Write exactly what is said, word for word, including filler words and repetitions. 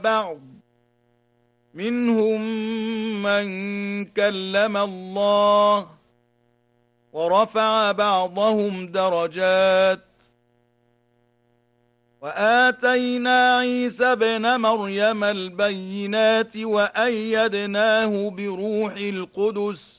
بعض منهم من كلم الله ورفع بعضهم درجات وآتينا عيسى ابن مريم البينات وأيدناه بروح القدس